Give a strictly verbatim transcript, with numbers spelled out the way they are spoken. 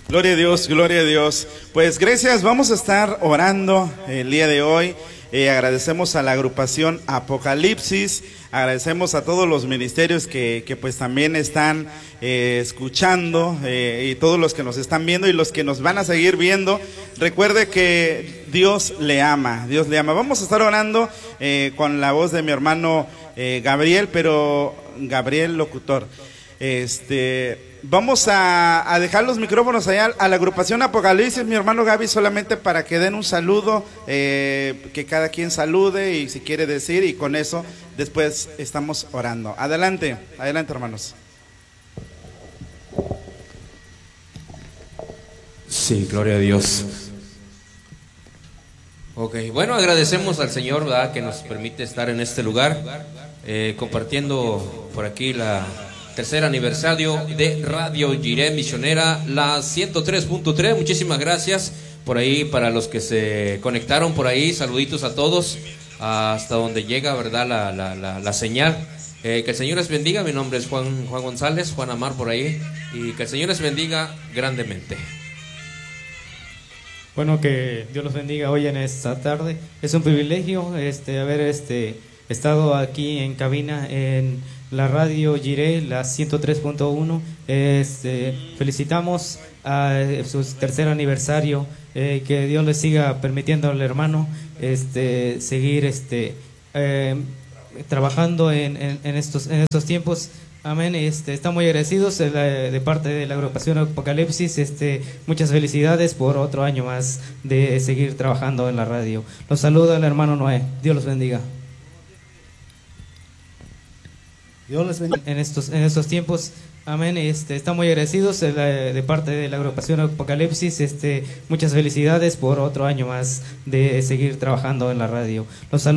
Gloria a Dios, gloria a Dios. Pues gracias, vamos a estar orando el día de hoy. Eh, agradecemos a la agrupación Apocalipsis, agradecemos a todos los ministerios que, que pues también están eh, escuchando eh, y todos los que nos están viendo y los que nos van a seguir viendo. Recuerde que Dios le ama, Dios le ama. Vamos a estar orando eh, con la voz de mi hermano eh, Gabriel, pero Gabriel locutor. Este... Vamos a, a dejar los micrófonos allá a la agrupación Apocalipsis, mi hermano Gaby, solamente para que den un saludo, eh, que cada quien salude y si quiere decir, y con eso después estamos orando. Adelante, adelante hermanos. Sí, gloria a Dios. Ok, bueno, agradecemos al Señor, ¿verdad?, que nos permite estar en este lugar, eh, compartiendo por aquí la... tercer aniversario de Radio Jireh Misionera, la ciento tres punto tres. Muchísimas gracias por ahí, para los que se conectaron por ahí, saluditos a todos, hasta donde llega, ¿verdad?, la, la, la, la señal. Eh, que el Señor les bendiga. Mi nombre es Juan, Juan González, Juan Amar por ahí, y que el Señor les bendiga grandemente. Bueno, que Dios los bendiga hoy en esta tarde. Es un privilegio este haber este estado aquí en cabina en la radio Jireh, la ciento tres punto uno. Este, felicitamos a su tercer aniversario. Eh, que Dios les siga permitiendo al hermano este seguir este eh, trabajando en, en, en estos en estos tiempos. Amén. Este, estamos muy agradecidos de, la, de parte de la agrupación Apocalipsis. Este, muchas felicidades por otro año más de seguir trabajando en la radio. Los saluda el hermano Noé. Dios los bendiga. Dios les bendiga. En estos, en estos tiempos, amén. Este, estamos muy agradecidos de, la, de parte de la agrupación Apocalipsis. Este, muchas felicidades por otro año más de seguir trabajando en la radio. Los saluda